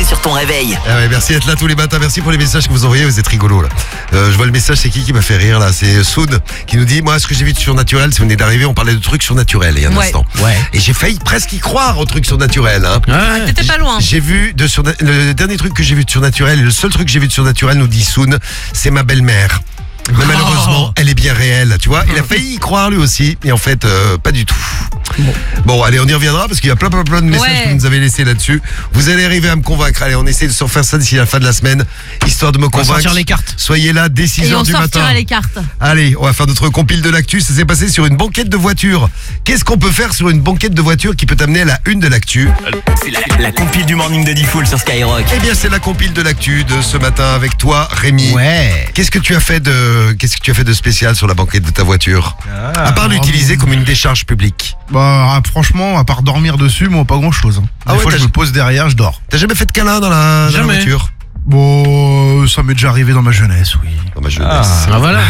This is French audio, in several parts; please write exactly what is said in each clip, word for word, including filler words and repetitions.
sur ton réveil. Ah ouais, merci d'être là tous les matins, merci pour les messages que vous envoyez, vous êtes rigolos là. Euh, je vois le message, c'est qui qui m'a fait rire là? C'est Soud qui nous dit, moi ce que j'ai vu de surnaturel, si vous venez d'arriver, on parlait de trucs surnaturels il y a un Ouais. instant. Ouais. Et j'ai failli presque y croire aux trucs surnaturels. Hein. Ah, t'étais pas loin. J'ai vu de surna- le dernier truc que j'ai vu de surnaturel, et le seul truc que j'ai vu de surnaturel, nous dit Soun, c'est ma belle-mère. Mais malheureusement, elle est bien réelle, tu vois. Il a failli y croire lui aussi, et en fait, euh, pas du tout. Bon. bon, allez, on y reviendra parce qu'il y a plein, plein, plein de messages Ouais. que vous nous avez laissés là-dessus. Vous allez arriver à me convaincre. Allez, on essaie de se refaire ça d'ici la fin de la semaine, histoire de me On va convaincre. sortir les cartes. Soyez là dès six Et heures on du sortira matin. les cartes. Allez, on va faire notre compile de l'actu. Ça s'est passé sur une banquette de voiture. Qu'est-ce qu'on peut faire sur une banquette de voiture qui peut t'amener à la une de l'actu? C'est la, la compile du morning de Diffoul sur Skyrock. Eh bien, c'est la compile de l'actu de ce matin avec toi, Rémi. Ouais. Qu'est-ce que tu as fait de qu'est-ce que tu as fait de spécial sur la banquette de ta voiture? Ah, À part l'utiliser bravo. comme une décharge publique. Bah ah, franchement, à part dormir dessus, moi pas grand chose. Des Ah ouais, fois t'as- je me pose derrière, je dors. T'as jamais fait de câlin dans la, dans la Jamais. voiture? Bon, euh, ça m'est déjà arrivé dans ma jeunesse, oui. Dans ma jeunesse. Ah, ah, voilà.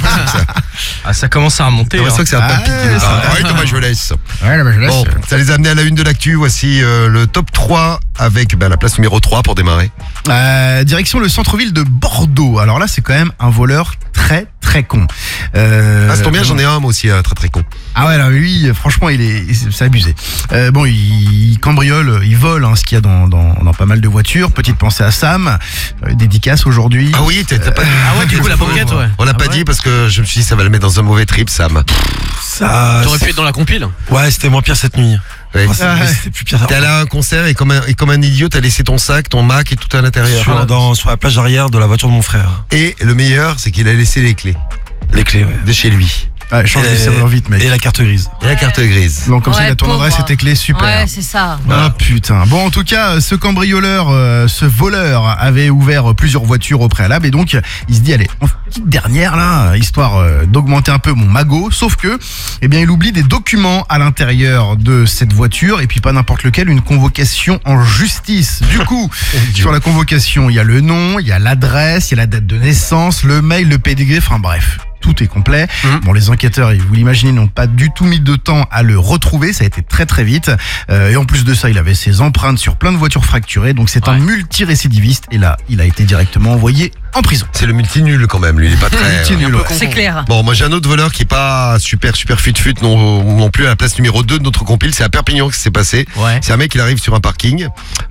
ah, ça commence à remonter. J'ai l'impression que c'est un Ah, papy qui nous ça parle. va. Ah oui, dans ma jeunesse. Ouais, ma jeunesse. Bon, ça les a amenés à la une de l'actu. Voici euh, le top trois avec bah, la place numéro trois pour démarrer. Euh, direction le centre-ville de Bordeaux. Alors là, c'est quand même un voleur très très con. Euh, Ah, c'est tombe bien, j'en ai un moi aussi, un très très con. Ah ouais, là, lui, franchement, il est, c'est abusé. Euh, bon, il, il cambriole, il vole, hein, ce qu'il y a dans, dans, dans pas mal de voitures. Petite pensée à Sam, euh, dédicace aujourd'hui. Ah oui, t'as t'as pas dit. Ah ouais, du coup, la banquette, ouais. On l'a Ah pas ouais. dit parce que je me suis dit ça va le mettre dans un mauvais trip, Sam. Ça, T'aurais pu être dans la compile. ouais, c'était moins pire cette nuit. Ouais. Ouais, c'est- Ah ouais. C'était plus pire. T'es allé à un concert et comme un, et comme un idiot, t'as laissé ton sac, ton Mac et tout à l'intérieur. Sur, dans, sur la plage arrière de la voiture de mon frère. Et le meilleur, c'est qu'il a laissé les clés Les clés, ouais. de chez lui. Ouais, change de Et- serveur vite, mec. Et la carte grise. Et la carte grise. Donc comme ça, Ouais, il a ton pauvre. adresse et tes clés, super. Ouais, c'est ça. Ah putain. Bon, en tout cas, ce cambrioleur, euh, ce voleur avait ouvert plusieurs voitures au préalable et donc il se dit allez, en petite dernière là, histoire euh, d'augmenter un peu mon magot. Sauf que, eh bien, il oublie des documents à l'intérieur de cette voiture et puis pas n'importe lequel, une convocation en justice. Du coup, sur la convocation, il y a le nom, il y a l'adresse, il y a la date de naissance, le mail, le pédigré, enfin bref. Tout est complet. Mhm. Bon, les enquêteurs, vous l'imaginez, n'ont pas du tout mis de temps à le retrouver. Ça a été très très vite. Euh, et en plus de ça, il avait ses empreintes sur plein de voitures fracturées. Donc c'est un Ouais. multirécidiviste. Et là, il a été directement envoyé en prison. C'est le multi-nul quand même, lui, il est pas très. Multi-nul, euh, ouais. C'est clair. Bon, moi j'ai un autre voleur qui est pas super super fut-fut non, non plus à la place numéro deux de notre compile. C'est à Perpignan que ça s'est passé. Ouais. C'est un mec, il arrive sur un parking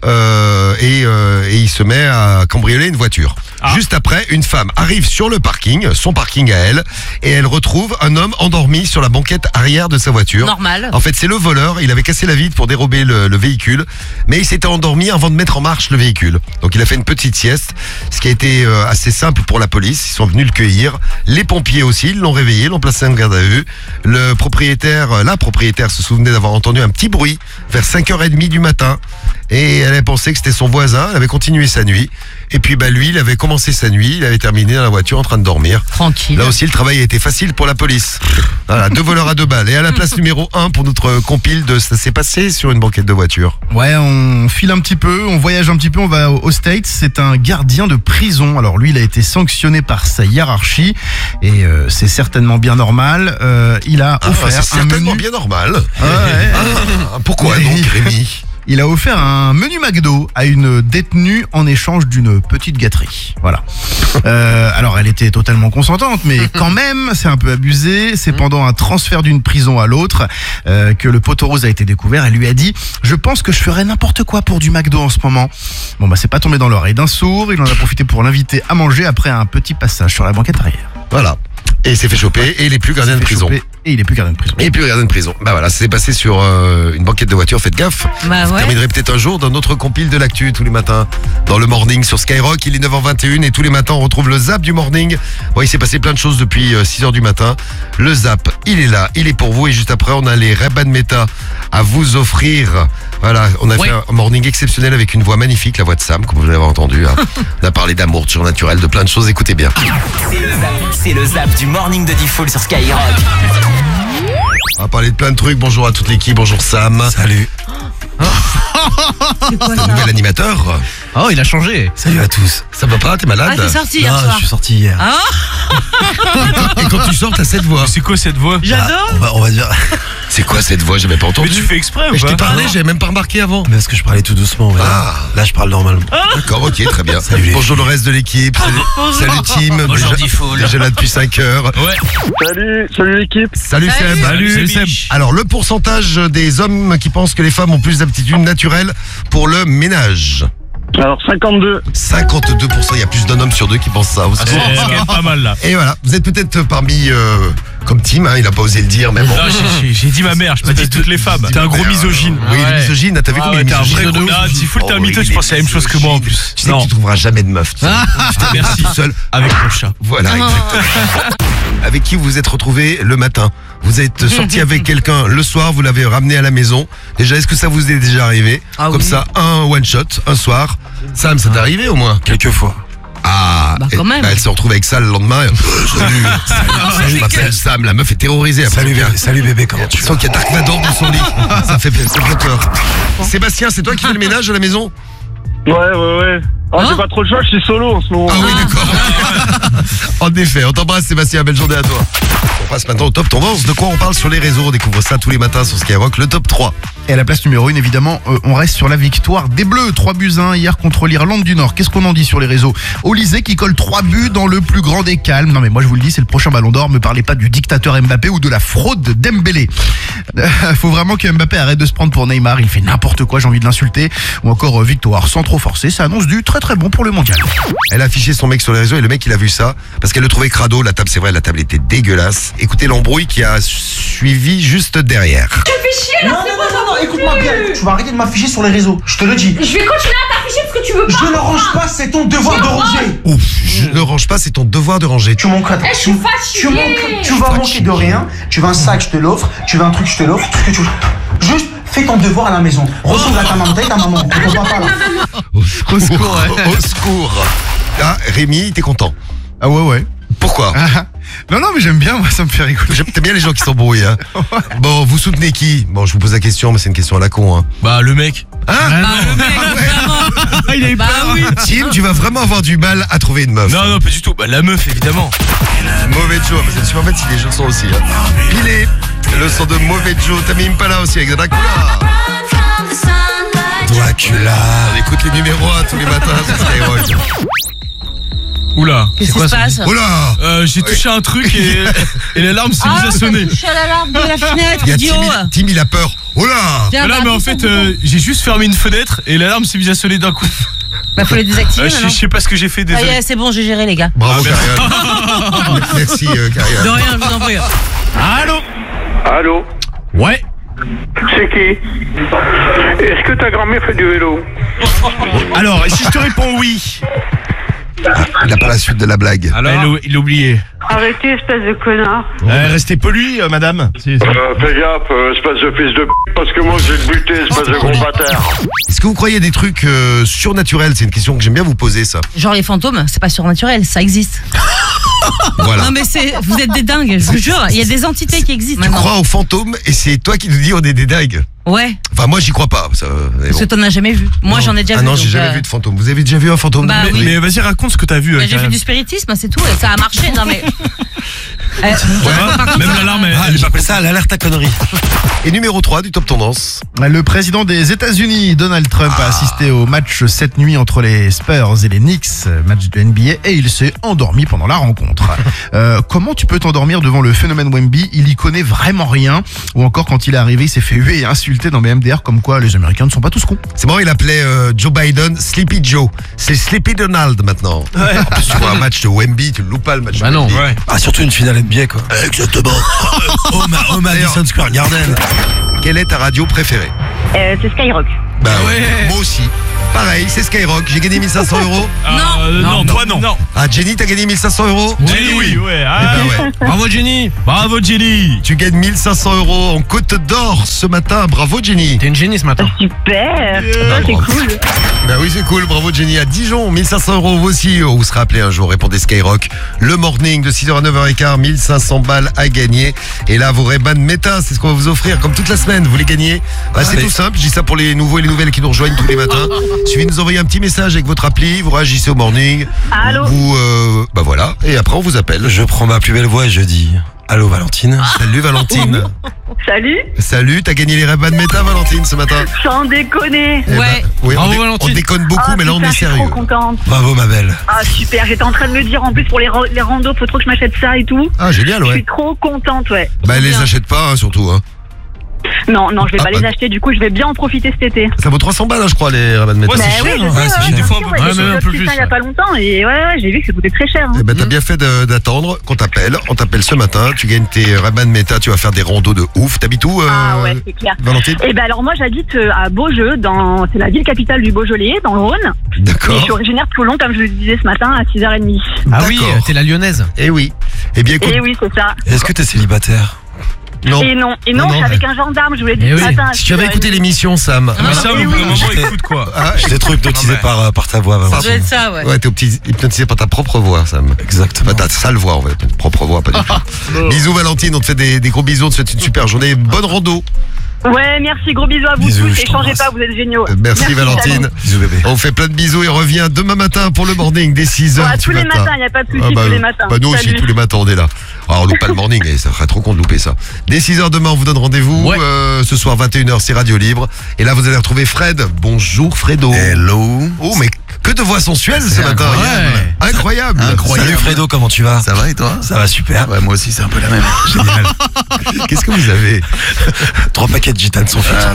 euh, et, euh, et il se met à cambrioler une voiture. Ah. Juste après, une femme arrive sur le parking, son parking à elle, et elle retrouve un homme endormi sur la banquette arrière de sa voiture. Normal. En fait, c'est le voleur. Il avait cassé la vitre pour dérober le, le véhicule, mais il s'était endormi avant de mettre en marche le véhicule. Donc, il a fait une petite sieste, ce qui a été euh, assez simple pour la police. Ils sont venus le cueillir. Les pompiers aussi, ils l'ont réveillé, l'ont placé en garde à vue. Le propriétaire, euh, la propriétaire se souvenait d'avoir entendu un petit bruit vers cinq heures trente du matin. Et elle avait pensé que c'était son voisin. Elle avait continué sa nuit. Et puis, bah, lui, il avait commencé sa nuit. Il avait terminé dans la voiture en train de dormir. Tranquille. Là aussi, le travail a été facile pour la police. Voilà, deux voleurs à deux balles. Et à la place numéro un pour notre compile de ça s'est passé sur une banquette de voiture. Ouais, on file un petit peu, on voyage un petit peu, on va aux States. C'est un gardien de prison. Alors lui, il a été sanctionné par sa hiérarchie et euh, c'est certainement bien normal. Euh, il a Ah, offert c'est un certainement menu. bien normal. Ah ouais. Ah, pourquoi Oui. donc, Rémi? Il a offert un menu McDo à une détenue en échange d'une petite gâterie. Voilà. Euh, alors, elle était totalement consentante, mais quand même, c'est un peu abusé. C'est pendant un transfert d'une prison à l'autre euh, que le poteau rose a été découvert. Elle lui a dit « Je pense que je ferais n'importe quoi pour du McDo en ce moment. » Bon, bah, c'est pas tombé dans l'oreille d'un sourd. Il en a profité pour l'inviter à manger après un petit passage sur la banquette arrière. Voilà. Et il s'est fait choper et il est plus gardien de Il s'est fait prison. choper Et il est plus gardien de prison. Et puis gardien de prison. Bah voilà, ça s'est passé sur euh, une banquette de voiture, faites gaffe. Bah Vous ouais. terminerez peut-être un jour dans notre compile de l'actu tous les matins. Dans le morning sur Skyrock, il est neuf heures vingt et une et tous les matins on retrouve le zap du morning. Bon, il s'est passé plein de choses depuis euh, six heures du matin. Le zap, il est là, il est pour vous et juste après on a les Ray-Ban Meta à vous offrir. Voilà, on a Oui. fait un morning exceptionnel avec une voix magnifique, la voix de Sam, comme vous l'avez entendu. Hein. On a parlé d'amour, de surnaturel, de plein de choses, écoutez bien. C'est le zap, c'est le zap du morning de Diffoul sur Skyrock. On va parler de plein de trucs. Bonjour à toute l'équipe, bonjour Sam. Salut. C'est quoi Un ça nouvel animateur. Oh, il a changé. Salut à tous. Ça va pas, t'es malade? Ah, c'est sorti hier Non, je soir. suis sorti hier. Ah, Et quand tu sors, t'as cette voix. C'est quoi cette voix? j'adore. On va, on va dire. C'est quoi cette voix? J'avais pas entendu. Mais tu fais exprès Mais ou je t'ai pas parlé, j'avais même pas remarqué avant. Mais est-ce que je parlais tout doucement ouais. Ah. Là, je parle normalement. D'accord, ok, très bien. Salut les Bonjour le reste de l'équipe. Salut, salut team. Bonjour, Déjà- Diffoul. Déjà là depuis cinq heures. Ouais. Salut, salut l'équipe. Salut, Seb. Salut Seb. Alors, le pourcentage des hommes qui pensent que les femmes ont plus d'aptitudes naturelles pour le ménage. Alors cinquante-deux. cinquante-deux pour cent, il y a plus d'un homme sur deux qui pensent ça. Vous C'est savez. c'est quand même pas mal là. Et voilà, vous êtes peut-être parmi, euh, comme Tim, hein, il a pas osé le dire, mais bon. Non, j'ai- j'ai- j'ai dit ma mère, je pas dit toutes les femmes. T'es un gros misogyne. Oui, il est misogyne, t'as vu Ah comment ouais, il est t'es un vrai misogyne? gros mytho. Diffoul, t'es un Oh, mytho, il tu est penses la même chose que moi en plus. Tu sais Non. que tu trouveras jamais de meuf. tu sais. Je Merci. tout seul. Avec mon chat. Voilà, exactement. Avec qui vous vous êtes retrouvé le matin? Vous êtes sorti avec quelqu'un le soir, vous l'avez ramené à la maison. Déjà, est-ce que ça vous est déjà arrivé? Ah Comme oui. ça, un one shot, un soir. Sam, ça t'est arrivé au moins? Quelquefois. Ah, Bah, et- quand même. bah, elle se retrouve avec ça le lendemain. et- Euh, salut, salut, je m'appelle Sam, la meuf est terrorisée. Après, Salut, bien. bébé, salut bébé, comment tu Tu vas? sens qu'il y a Dark Vador dans son lit. Ça fait, ça fait peur. Sébastien, c'est toi qui fais le ménage à la maison? Ouais, ouais, ouais. Ah, Hein j'ai pas trop le choix, je suis solo en ce moment. Ah oui, d'accord. En effet, on t'embrasse Sébastien, belle journée à toi. On passe maintenant au top tendance. De quoi on parle sur les réseaux? On découvre ça tous les matins sur Skyrock, le top trois. Et à la place numéro un, évidemment, euh, on reste sur la victoire des Bleus. trois buts à un hier contre l'Irlande du Nord. Qu'est-ce qu'on en dit sur les réseaux? Olysée qui colle trois buts dans le plus grand des calmes. Non mais moi je vous le dis, c'est le prochain ballon d'or. Me parlez pas du dictateur Mbappé ou de la fraude de Dembélé. Euh, faut vraiment que Mbappé arrête de se prendre pour Neymar. Il fait n'importe quoi, j'ai envie de l'insulter. Ou encore euh, victoire sans trop forcer. Ça annonce du très très bon pour le mondial. Elle a affiché son mec sur les réseaux et le mec il a vu ça parce qu'elle le trouvait crado. La table, c'est vrai, la table était dégueulasse. Écoutez l'embrouille qui a suivi juste derrière. Non, non, non, non, non, écoute-moi bien. Tu vas arrêter de m'afficher sur les réseaux, je te le dis. Je vais continuer à t'afficher parce que tu veux pas. Je ne range pas, c'est ton devoir de ranger. Ouf, je ne range pas, c'est ton devoir de ranger. Tu manqueras. Eh, je suis fatiguée. Tu manques, tu vas manquer de rien. Tu veux un sac, je te l'offre. Tu veux un truc, je te l'offre. Tout ce que tu veux. Juste fais ton devoir à la maison. Ressemble à ta maman, t'as ta maman, ton papa là. Au secours, au secours. Ah, Rémi, t'es content. Ah ouais ouais. Pourquoi? Ah, non non mais j'aime bien, moi ça me fait rigoler. J'aime t'aimes bien les gens qui s'embrouillent. Hein. Bon, vous soutenez qui? Bon, je vous pose la question, mais c'est une question à la con. Hein. Bah le mec. Hein? Bah, le mec, vraiment. Ah, il a eu Bah peur. oui. Tim, tu vas vraiment avoir du mal à trouver une meuf. Non, non, pas du tout. Bah la meuf, évidemment. Mauvais Joe, mais c'est super en fait si les jeux sont aussi. Hein. Pilé, le son de Mauvais Joe, t'as mis pas là aussi avec Dracula. Dracula. On écoute les numéros un tous les matins sur Skyrock. Oula. Qu'est-ce qui se passe? Oh là! Euh, j'ai touché un truc et, et l'alarme s'est mise Ah, à sonner. touché à l'alarme de la fenêtre, Il y a idiot. Tim, Tim, il a peur. Oh là! Tiens, Voilà, bah, mais en appuie fait, sur le euh, bouton. j'ai juste fermé une fenêtre et l'alarme s'est mise à sonner d'un coup. Bah faut les désactiver Euh, je, maintenant. je sais pas ce que j'ai fait, Ah, désolé. yeah, c'est bon, j'ai géré les gars. Bravo, Karian. Merci, euh, Karian. De rien, je vous en prie. Allô? Allô? Ouais. C'est qui? Est-ce que ta grand-mère fait du vélo? Alors, et si je te réponds oui? Il n'a pas la suite de la blague. Alors il l'a- il l'a oublié. Arrêtez, espèce de connard. Euh, restez poli, euh, madame. C'est- c'est- Euh, fais gaffe, euh, espèce de fils de p***, parce que moi je vais te buter, espèce de gros bâtard. Est-ce que vous croyez à des trucs euh, surnaturels? C'est une question que j'aime bien vous poser, ça. Genre les fantômes, c'est pas surnaturel, ça existe. Voilà. Non mais c'est, vous êtes des dingues, je vous jure, il y a des entités qui existent Tu maintenant. crois aux fantômes et c'est toi qui nous dis on est des dingues. Ouais, Enfin, moi, j'y crois pas. Ça, mais parce bon. que t'en as jamais vu. Moi j'en ai déjà Ah vu. non, j'ai donc, jamais euh, vu de fantôme. Vous avez déjà vu un fantôme? Bah oui. Mais vas-y, raconte ce que t'as vu. bah, euh, j'ai fait Karian. du spiritisme, c'est tout, et ça a marché. Non mais. Euh, par contre, Même ça- l'alarme, elle, Ah, elle est pas j'appelle ça l'alerte à conneries. Et numéro trois du top tendance. Le président des États-Unis, Donald Trump, a assisté au match cette nuit entre les Spurs et les Knicks, match de N B A, et il s'est endormi pendant la rencontre. Euh, comment tu peux t'endormir devant le phénomène Wemby? Il y connaît vraiment rien. Ou encore quand il est arrivé, il s'est fait huer et insulter dans mes M D R comme quoi les Américains ne sont pas tous cons. C'est marrant, il appelait euh, Joe Biden Sleepy Joe. C'est Sleepy Donald maintenant. En plus, tu vois un match de Wemby, tu le loupes pas le match Bah de non, Wemby. ouais. Ah, surtout une finale N B A, quoi. Exactement. Oh, ma, oh, Madison Square Garden. Quelle est ta radio préférée? Euh, c'est Skyrock. Bah ouais. Moi aussi. Pareil, c'est Skyrock. J'ai gagné mille cinq cents euros. Ah, euh, non, toi non. non. Ah, Jenny, t'as gagné mille cinq cents euros? Jenny, oui, ouais. Ah, Eh ben ouais. Bravo Jenny. Bravo Jenny. Tu gagnes mille cinq cents euros en Côte d'Or ce matin. Bravo, Jenny. T'es une génie ce matin. Super. Bah, c'est bravo. cool. Bah oui, c'est cool. Bravo, Jenny. À Dijon, mille cinq cents euros vous aussi. Vous serez appelé un jour. Répondez Skyrock. Le morning de six heures à neuf heures quinze, mille cinq cents balles à gagner. Et là, vos Ray-Ban Meta, c'est ce qu'on va vous offrir comme toute la semaine. Vous les gagnez. Bah, c'est Allez. tout simple. Je dis ça pour les nouveaux et les nouvelles qui nous rejoignent tous les matins. Il suffit de nous envoyer un petit message avec votre appli. Vous réagissez au morning. Allô? Vous, euh, bah voilà. Et après, on vous appelle. Je prends ma plus belle voix et je dis Allô Valentine. Salut Valentine. Salut. Salut, t'as gagné les Ray-Ban Meta Valentine ce matin. Sans déconner. Eh ben, Ouais. oui, Bravo, on, dé- Valentine. on déconne beaucoup, Ah, mais là on putain, est je suis sérieux. trop contente. Bravo ma belle. Ah super, j'étais en train de me dire en plus pour les, ro- les randos, faut trop que je m'achète ça et tout. Ah génial, Je ouais. suis trop contente, ouais. Bah Trop les bien. achète pas hein, surtout. Hein. Non, non, je vais Ah, pas bah- les acheter, du coup je vais bien en profiter cet été. Ça vaut trois cents balles, hein, je crois, les Ray-Ban Meta. Ouais, Bah c'est oui, cher, je hein. sais, Ouais, c'est ouais, cher. bien Des fois, un sûr, peu ouais, plus. j'ai Ouais, même un vu peu ça plus, il y a pas longtemps et ouais, ouais, j'ai vu que ça coûtait très cher. hein. Eh ben t'as bien fait de- d'attendre qu'on t'appelle. On t'appelle ce matin. Tu gagnes tes Ray-Ban Meta. Tu vas faire des randos de ouf. T'habites où, euh, Ah ouais, c'est clair. Valentine? Et ben alors moi j'habite euh, à Beaujeu, dans c'est la ville capitale du Beaujolais, dans le Rhône. Et je D'accord. suis originaire de Toulon, comme je le disais ce matin, à six heures trente. Ah oui, D'accord. t'es la lyonnaise. Eh oui. Eh bien écoute. Et oui, c'est ça. Est-ce que t'es célibataire? Non. Et non, et non, Non, non, je suis mais- avec un gendarme, je vous l'ai dit Eh ce oui. matin. à Si tu avais six heures écouté trente. l'émission, Sam. Mais ça, oui, au oui. moment, J'étais- écoute quoi. Ah, J'étais trop hypnotisé Non, mais- par, euh, par ta voix Ça Valentine. doit être ça, ouais. ouais, t'es petit- hypnotisé par ta propre voix, Sam. Exactement. Pas ta sale voix, en fait. Ta propre voix, pas du tout. Bisous, Valentine. On te fait des, des gros bisous. On te souhaite une super journée. Bonne rando. Ouais, merci, gros bisous à vous Bisous, tous je et changez t'embrasse. pas, vous êtes géniaux. Euh, Merci, Valentine. salut. Bisous bébé. On fait plein de bisous et revient demain matin pour le morning dès six heures Ouais, tous du les matin. matins, il n'y a pas de souci, Ah bah, tous les matins. bah nous aussi, Salut. tous les matins, on est là. Alors, on loupe pas le morning, et ça ferait trop con de louper ça. Dès six heures demain, on vous donne rendez-vous. Ouais. Euh, ce soir, vingt et une heures, c'est Radio Libre. Et là, vous allez retrouver Fred. Bonjour, Fredo. Hello. Oh, mais que de voix sensuelle ce matin. incroyable. Incroyable. Incroyable. Salut Fredo, comment tu vas? Ça va et toi? Ça va super. Ouais, moi aussi, c'est un peu la même. Génial. Qu'est-ce que vous avez? Trois paquets de gitane sont faits.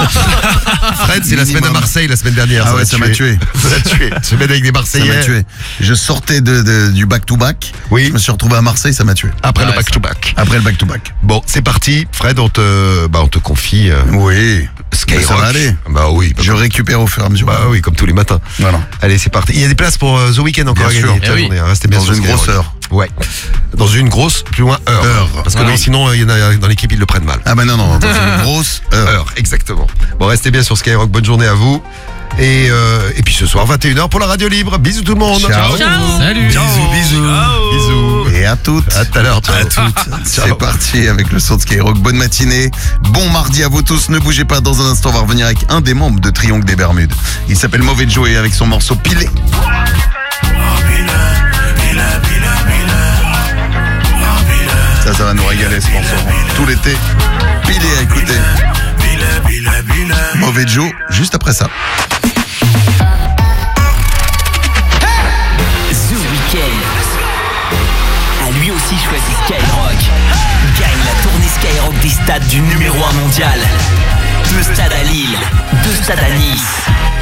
Fred, c'est la semaine à minimum. Marseille, la semaine dernière. Ah ouais, ça m'a tué. Ça m'a tué. Semaine avec des Ça Marseillais. m'a tué. Je sortais de, de- du back-to-back. Oui. Je me suis retrouvé à Marseille, ça m'a tué. Après le Ouais, back-to-back. Après le back-to-back. Bon, c'est parti. Fred, on te, bah, on te confie euh, Oui. Skyrock. Ça va aller. Bah oui. Je récupère au fur et à mesure. Bah oui, comme tous les matins. Voilà. Allez, c'est parti. Il y a des places pour euh, The Weeknd encore Bien à gagner. sûr. toute la Eh oui. journée, hein. Restez bien Dans sur une Skyrock. grosse heure. Ouais. Dans une grosse, plus loin, heure. Heure. Parce que Ouais. non, sinon, il y en a dans l'équipe, ils le prennent mal. Ah bah non, non, dans une grosse heure. Heure, exactement. Bon, restez bien sur Skyrock. Bonne journée à vous. Et, euh, et puis ce soir, vingt et une heures pour la radio libre. Bisous tout le monde. Ciao. Ciao. Salut. Bisous, bisous. Bisous. Et à toutes. À tout à l'heure. ciao. À toutes. C'est parti avec le son de Skyrock. Bonne matinée. Bon mardi à vous tous. Ne bougez pas. Dans un instant, on va revenir avec un des membres de Triangle des Bermudes. Il s'appelle Mauvais Joe et avec son morceau Pilé. Ça, ça va nous régaler ce morceau. Tout l'été. Pilé à écouter. Mauvais Joe, juste après ça. The Weeknd a lui aussi choisi Skyrock. Gagne la tournée Skyrock des stades du numéro un mondial. Deux stades à Lille, deux stades à Nice.